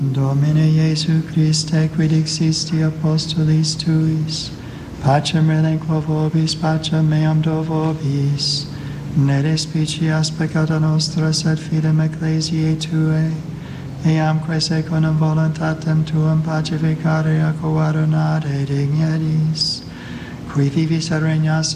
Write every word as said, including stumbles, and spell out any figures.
Domine Iesu Christe, quid existi apostolis tuis, pacem relinquo vobis, pacem meam do vobis, ne despicias peccata nostra, sed fidem ecclesiae Tuae, eamque secundum voluntatem Tuam pacificare ac coadunare digneris, qui vivis et regnas